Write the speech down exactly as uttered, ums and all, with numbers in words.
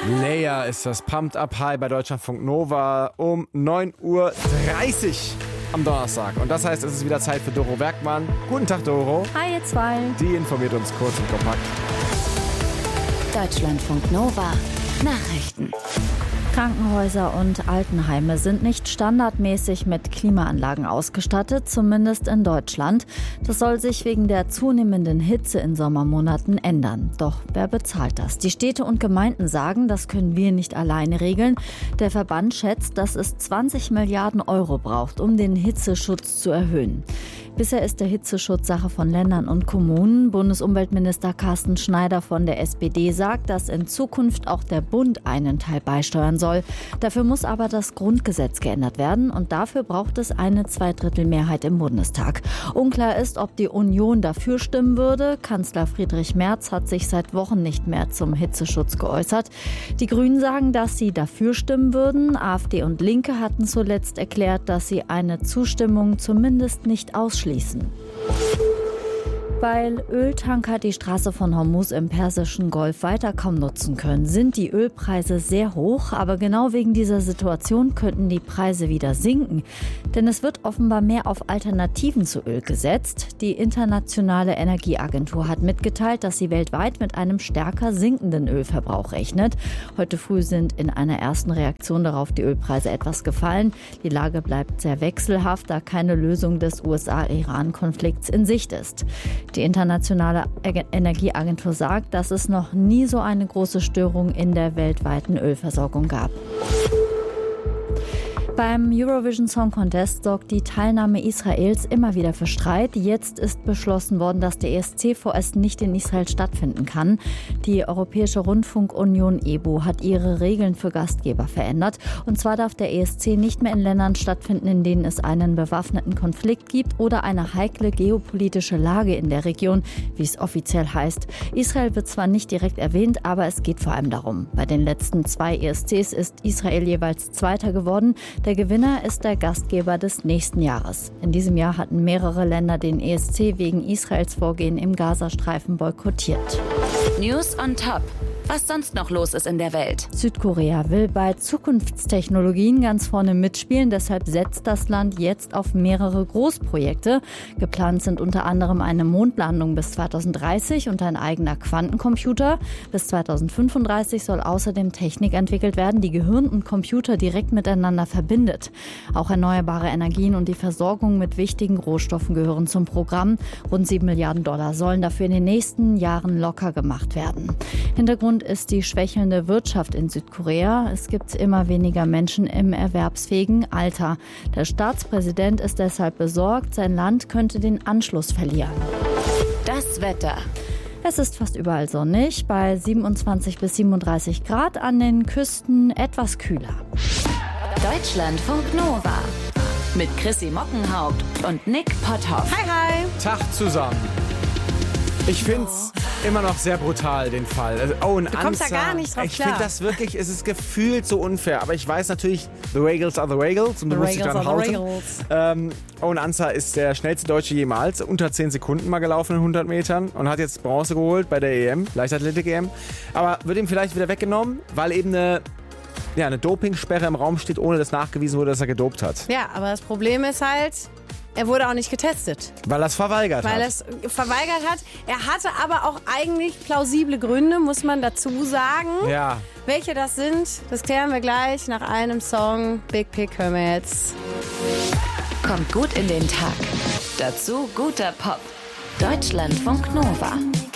Leia ist das Pumped Up High bei Deutschlandfunk Nova um neun Uhr dreißig am Donnerstag. Und das heißt, es ist wieder Zeit für Doro Bergmann. Guten Tag, Doro. Hi, ihr zwei. Die informiert uns kurz und kompakt. Deutschlandfunk Nova Nachrichten. Krankenhäuser und Altenheime sind nicht standardmäßig mit Klimaanlagen ausgestattet, zumindest in Deutschland. Das soll sich wegen der zunehmenden Hitze in Sommermonaten ändern. Doch wer bezahlt das? Die Städte und Gemeinden sagen, das können wir nicht alleine regeln. Der Verband schätzt, dass es zwanzig Milliarden Euro braucht, um den Hitzeschutz zu erhöhen. Bisher ist der Hitzeschutz Sache von Ländern und Kommunen. Bundesumweltminister Carsten Schneider von der S P D sagt, dass in Zukunft auch der Bund einen Teil beisteuern soll. Dafür muss aber das Grundgesetz geändert werden und dafür braucht es eine Zweidrittelmehrheit im Bundestag. Unklar ist, ob die Union dafür stimmen würde. Kanzler Friedrich Merz hat sich seit Wochen nicht mehr zum Hitzeschutz geäußert. Die Grünen sagen, dass sie dafür stimmen würden. AfD und Linke hatten zuletzt erklärt, dass sie eine Zustimmung zumindest nicht ausschließen. Weil Öltanker die Straße von Hormuz im Persischen Golf weiter kaum nutzen können, sind die Ölpreise sehr hoch. Aber genau wegen dieser Situation könnten die Preise wieder sinken. Denn es wird offenbar mehr auf Alternativen zu Öl gesetzt. Die Internationale Energieagentur hat mitgeteilt, dass sie weltweit mit einem stärker sinkenden Ölverbrauch rechnet. Heute früh sind in einer ersten Reaktion darauf die Ölpreise etwas gefallen. Die Lage bleibt sehr wechselhaft, da keine Lösung des U S A-Iran-Konflikts in Sicht ist. Die Internationale Energieagentur sagt, dass es noch nie so eine große Störung in der weltweiten Ölversorgung gab. Beim Eurovision Song Contest sorgt die Teilnahme Israels immer wieder für Streit. Jetzt ist beschlossen worden, dass der E S C vorerst nicht in Israel stattfinden kann. Die Europäische Rundfunkunion E B U hat ihre Regeln für Gastgeber verändert. Und zwar darf der E S C nicht mehr in Ländern stattfinden, in denen es einen bewaffneten Konflikt gibt oder eine heikle geopolitische Lage in der Region, wie es offiziell heißt. Israel wird zwar nicht direkt erwähnt, aber es geht vor allem darum. Bei den letzten zwei E S Cs ist Israel jeweils Zweiter geworden. Der Gewinner ist der Gastgeber des nächsten Jahres. In diesem Jahr hatten mehrere Länder den E S C wegen Israels Vorgehen im Gazastreifen boykottiert. News on Top. Was sonst noch los ist in der Welt. Südkorea will bei Zukunftstechnologien ganz vorne mitspielen. Deshalb setzt das Land jetzt auf mehrere Großprojekte. Geplant sind unter anderem eine Mondlandung bis zweitausenddreißig und ein eigener Quantencomputer. Bis zweitausendfünfunddreißig soll außerdem Technik entwickelt werden, die Gehirn und Computer direkt miteinander verbindet. Auch erneuerbare Energien und die Versorgung mit wichtigen Rohstoffen gehören zum Programm. Rund sieben Milliarden Dollar sollen dafür in den nächsten Jahren locker gemacht werden. Hintergrund ist die schwächelnde Wirtschaft in Südkorea. Es gibt immer weniger Menschen im erwerbsfähigen Alter. Der Staatspräsident ist deshalb besorgt, sein Land könnte den Anschluss verlieren. Das Wetter. Es ist fast überall sonnig, bei siebenundzwanzig bis siebenunddreißig Grad, an den Küsten etwas kühler. Deutschlandfunk Nova mit Chrissy Mockenhaupt und Nick Potthoff. Hi, hi. Tag zusammen. Ich find's immer noch sehr brutal, den Fall. Also, oh, ein Du kommst Anza. da gar nicht drauf Ich klar. finde das wirklich, es ist gefühlt so unfair. Aber ich weiß natürlich, the Regals are the Regals. Und The du musst dich Regals dran are the halten. Regals. Ähm, Owen Anza ist der schnellste Deutsche jemals. Unter zehn Sekunden mal gelaufen in hundert Metern. Und hat jetzt Bronze geholt bei der E M, Leichtathletik-E M. Aber wird ihm vielleicht wieder weggenommen, weil eben eine... Ja, eine Dopingsperre im Raum steht, ohne dass nachgewiesen wurde, dass er gedopt hat. Ja, aber das Problem ist halt, er wurde auch nicht getestet. Weil er es verweigert Weil hat. er es verweigert hat. Er hatte aber auch eigentlich plausible Gründe, muss man dazu sagen. Ja. Welche das sind, das klären wir gleich nach einem Song. Big Pick hören wir jetzt. Kommt gut in den Tag. Dazu guter Pop. Deutschlandfunk Nova.